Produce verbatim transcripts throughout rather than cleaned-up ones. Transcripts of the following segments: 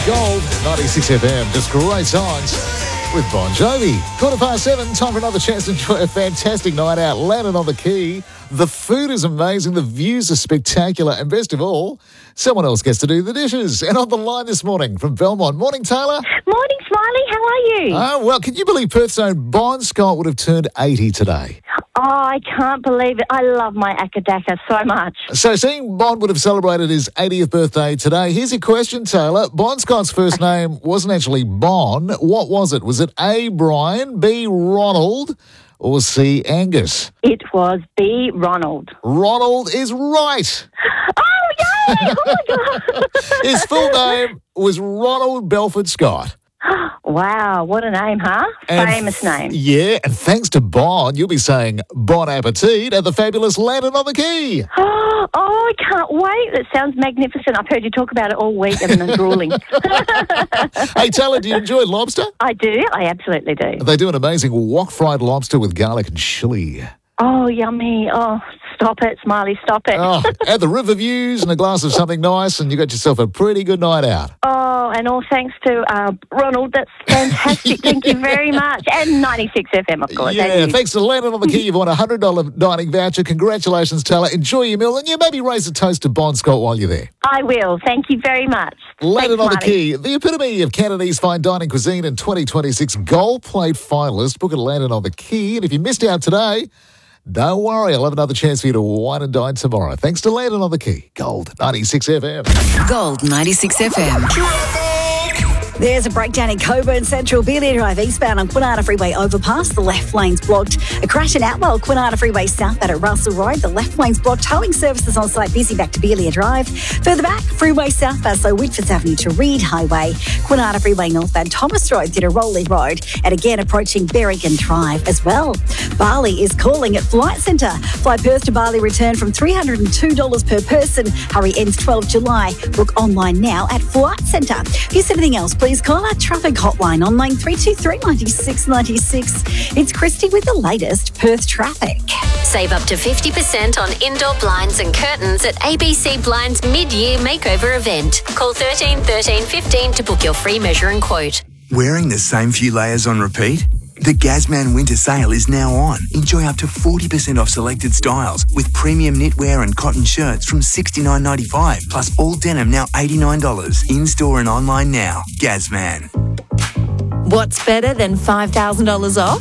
Gold, ninety-six F M. Just great songs with Bon Jovi. Quarter past seven, time for another chance to enjoy a fantastic night out. Landed on the Quay. The food is amazing, the views are spectacular, and best of all, someone else gets to do the dishes. And on the line this morning from Belmont. Morning, Taylor. Morning, Smiley. How are you? Oh, well, can you believe Perth's own Bon Scott would have turned eighty today? Oh, I can't believe it. I love my Akadaka so much. So seeing Bon would have celebrated his eightieth birthday today, here's your question, Taylor. Bon Scott's first name wasn't actually Bon. What was it? Was it A, Brian, B, Ronald, or C, Angus? It was B, Ronald. Ronald is right. Oh, yay! Oh, my God. His full name was Ronald Belford Scott. Wow, what a name, huh? And Famous name. Yeah, and thanks to Bon, you'll be saying Bon appetit at the fabulous Landed on the Quay. Oh, I can't wait. That sounds magnificent. I've heard you talk about it all week and I'm drooling. Hey, Taylor, do you enjoy lobster? I do. I absolutely do. They do an amazing wok fried lobster with garlic and chili. Oh, yummy. Oh, stop it, Smiley, stop it. Oh, add the river views and a glass of something nice and you got yourself a pretty good night out. Oh, and all thanks to uh, Ronald. That's fantastic. Thank you very much. And ninety-six F M, of course. Yeah, thanks to Landed on the Quay. You've won a one hundred dollars dining voucher. Congratulations, Taylor. Enjoy your meal and you maybe raise a toast to Bon Scott while you're there. I will. Thank you very much. Landed Thanks, on the Marty. Quay, the epitome of Cantonese fine dining cuisine and twenty twenty-six Gold Plate finalist. Book at Landed on the Quay. And if you missed out today, don't worry, I'll have another chance for you to wine and dine tomorrow. Thanks to Landed on the Quay. Gold ninety-six F M. Gold ninety-six F M. There's a breakdown in Coburn Central, Bearley Drive eastbound on Kwinana Freeway overpass. The left lane's blocked. A crash in Atwell, Kwinana Freeway southbound at Russell Road. The left lane's blocked. Towing services on site busy back to Bearley Drive. Further back, Freeway southbound, so Whitfords Avenue to Reed Highway. Kwinana Freeway northbound, Thomas Road to Rowley Road. And again, approaching Berrigan Drive as well. Bali is calling at Flight Centre. Fly Perth to Bali return from three hundred two dollars per person. Hurry ends twelfth of July. Book online now at Flight Centre. If there's anything else, please call our traffic hotline on line three two three, nine six nine six. It's Christy with the latest Perth traffic. Save up to fifty percent on indoor blinds and curtains at A B C Blinds mid-year makeover event. Call thirteen thirteen fifteen to book your free measure and quote. Wearing the same few layers on repeat? The Gazman Winter Sale is now on. Enjoy up to forty percent off selected styles with premium knitwear and cotton shirts from sixty-nine ninety-five, plus all denim now eighty-nine dollars. In-store and online now. Gazman. What's better than five thousand dollars off?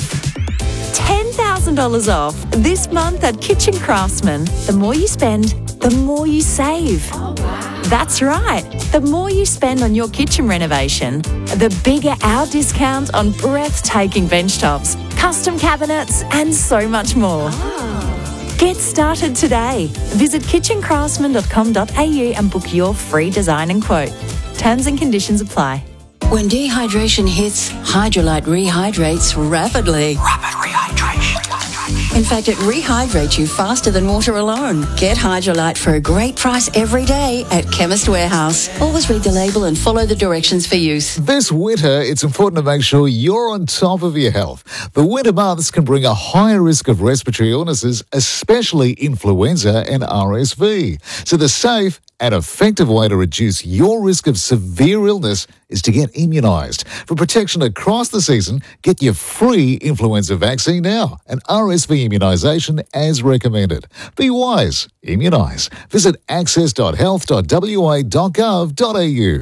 ten thousand dollars off this month at Kitchen Craftsman. The more you spend, the more you save. Oh, wow. That's right. The more you spend on your kitchen renovation, the bigger our discount on breathtaking bench tops, custom cabinets, and so much more. Oh. Get started today. Visit kitchen craftsman dot com dot a u and book your free design and quote. Terms and conditions apply. When dehydration hits, Hydrolyte rehydrates rapidly. Rapid rehydration. In fact, it rehydrates you faster than water alone. Get Hydrolyte for a great price every day at Chemist Warehouse. Always read the label and follow the directions for use. This winter, it's important to make sure you're on top of your health. The winter months can bring a higher risk of respiratory illnesses, especially influenza and R S V. So the safe and effective way to reduce your risk of severe illness is to get immunised. For protection across the season, get your free influenza vaccine now. An R S V immunisation as recommended. Be wise. Immunise. Visit access dot health dot w a dot gov dot a u.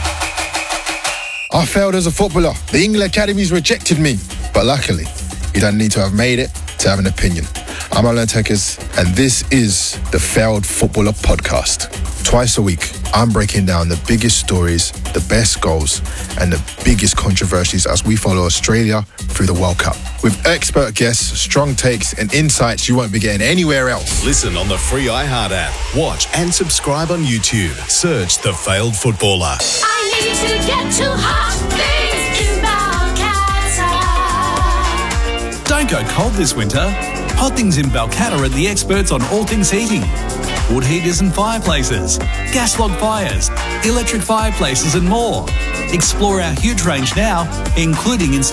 I failed as a footballer. The England Academies rejected me. But luckily, you don't need to have made it to have an opinion. I'm Alan Tekers, and this is the Failed Footballer Podcast. Twice a week, I'm breaking down the biggest stories, the best goals, and the biggest controversies as we follow Australia through the World Cup. With expert guests, strong takes, and insights you won't be getting anywhere else. Listen on the free iHeart app. Watch and subscribe on YouTube. Search The Failed Footballer. I need to get to hot things in Balcatta. Don't go cold this winter. Hot Things in Balcatta are the experts on all things heating. Wood heaters and fireplaces, gas log fires, electric fireplaces and more. Explore our huge range now, including